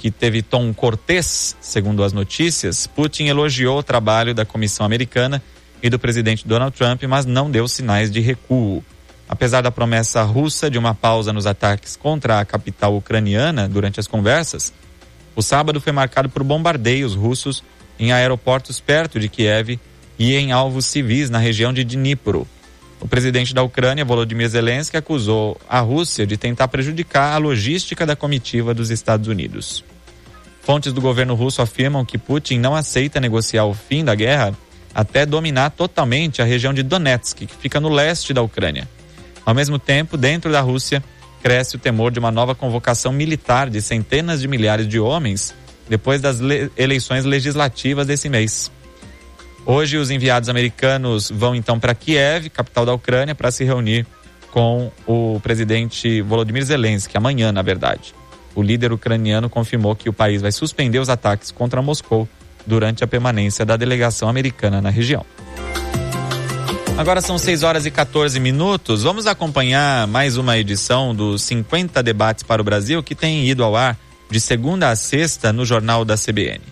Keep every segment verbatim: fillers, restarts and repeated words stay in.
que teve tom cortês, segundo as notícias, Putin elogiou o trabalho da comissão americana e do presidente Donald Trump, mas não deu sinais de recuo. Apesar da promessa russa de uma pausa nos ataques contra a capital ucraniana durante as conversas, o sábado foi marcado por bombardeios russos em aeroportos perto de Kiev e em alvos civis na região de Dnipro. O presidente da Ucrânia, Volodymyr Zelensky, acusou a Rússia de tentar prejudicar a logística da comitiva dos Estados Unidos. Fontes do governo russo afirmam que Putin não aceita negociar o fim da guerra até dominar totalmente a região de Donetsk, que fica no leste da Ucrânia. Ao mesmo tempo, dentro da Rússia, cresce o temor de uma nova convocação militar de centenas de milhares de homens depois das le- eleições legislativas desse mês. Hoje, os enviados americanos vão então para Kiev, capital da Ucrânia, para se reunir com o presidente Volodymyr Zelensky, amanhã, na verdade. O líder ucraniano confirmou que o país vai suspender os ataques contra Moscou durante a permanência da delegação americana na região. Agora são seis horas e quatorze minutos. Vamos acompanhar mais uma edição dos cinquenta Debates para o Brasil, que tem ido ao ar de segunda a sexta no Jornal da C B N.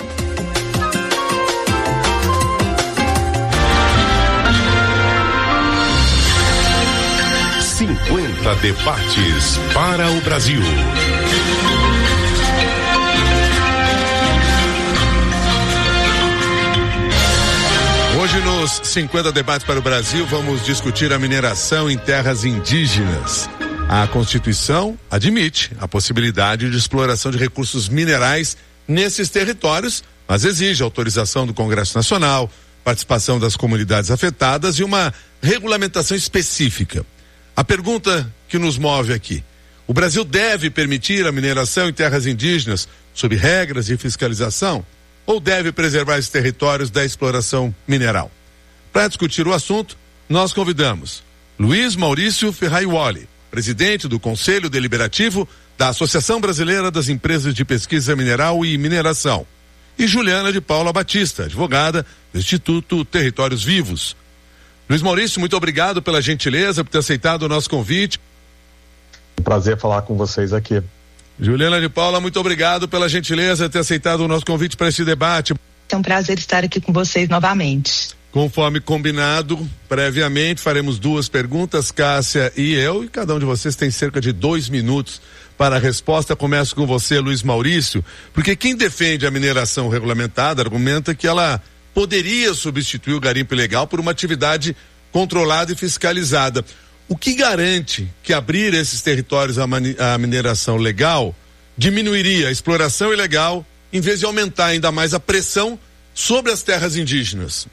cinquenta Debates para o Brasil. Hoje nos cinquenta Debates para o Brasil vamos discutir a mineração em terras indígenas. A Constituição admite a possibilidade de exploração de recursos minerais nesses territórios, mas exige autorização do Congresso Nacional, participação das comunidades afetadas e uma regulamentação específica. A pergunta que nos move aqui: o Brasil deve permitir a mineração em terras indígenas sob regras de fiscalização ou deve preservar esses territórios da exploração mineral? Para discutir o assunto, nós convidamos Luiz Maurício Ferraiuoli, presidente do Conselho Deliberativo da Associação Brasileira das Empresas de Pesquisa Mineral e Mineração, e Juliana de Paula Batista, advogada do Instituto Territórios Vivos. Luiz Maurício, muito obrigado pela gentileza, por ter aceitado o nosso convite. Um prazer falar com vocês aqui. Juliana de Paula, muito obrigado pela gentileza de ter aceitado o nosso convite para este debate. É um prazer estar aqui com vocês novamente. Conforme combinado, previamente faremos duas perguntas, Cássia e eu, e cada um de vocês tem cerca de dois minutos para a resposta. Começo com você, Luiz Maurício, porque quem defende a mineração regulamentada argumenta que ela poderia substituir o garimpo ilegal por uma atividade controlada e fiscalizada. O que garante que abrir esses territórios à, mani- à mineração legal diminuiria a exploração ilegal em vez de aumentar ainda mais a pressão sobre as terras indígenas?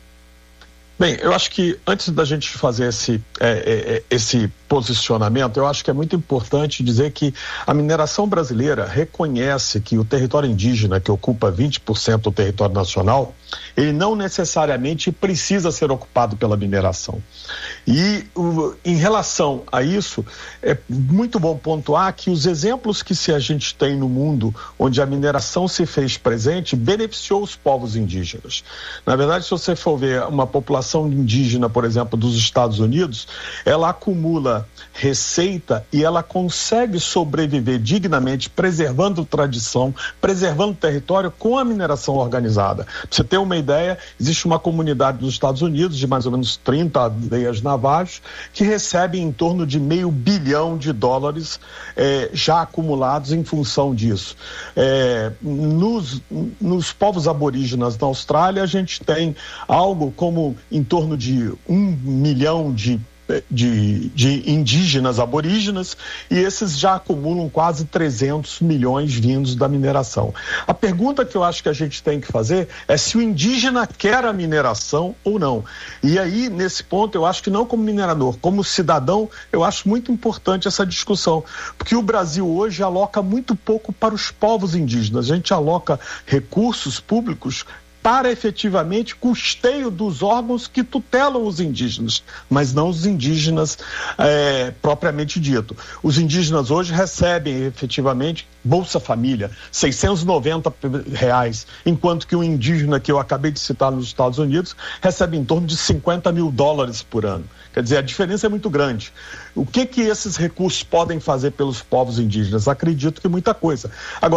Bem, eu acho que antes da gente fazer esse, é, é, esse posicionamento, eu acho que é muito importante dizer que a mineração brasileira reconhece que o território indígena, que ocupa vinte por cento do território nacional, ele não necessariamente precisa ser ocupado pela mineração. E o, em relação a isso, é muito bom pontuar que os exemplos que se a gente tem no mundo onde a mineração se fez presente beneficiou os povos indígenas. Na verdade, se você for ver uma população indígena, por exemplo, dos Estados Unidos, ela acumula receita e ela consegue sobreviver dignamente, preservando tradição, preservando território com a mineração organizada. Pra você ter uma ideia, existe uma comunidade nos Estados Unidos de mais ou menos trinta aldeias navajos que recebem em torno de meio bilhão de dólares eh, já acumulados em função disso. Eh, nos, nos povos aborígenas da Austrália, a gente tem algo como em torno de um milhão de De, de indígenas aborígenas, e esses já acumulam quase trezentos milhões vindos da mineração. A pergunta que eu acho que a gente tem que fazer é se o indígena quer a mineração ou não. E aí, nesse ponto, eu acho que não como minerador, como cidadão, eu acho muito importante essa discussão, porque o Brasil hoje aloca muito pouco para os povos indígenas. A gente aloca recursos públicos para efetivamente custeio dos órgãos que tutelam os indígenas, mas não os indígenas é, propriamente dito. Os indígenas hoje recebem efetivamente Bolsa Família, seiscentos e noventa reais, enquanto que o indígena que eu acabei de citar nos Estados Unidos recebe em torno de cinquenta mil dólares por ano. Quer dizer, a diferença é muito grande. O que que esses recursos podem fazer pelos povos indígenas? Acredito que muita coisa. Agora,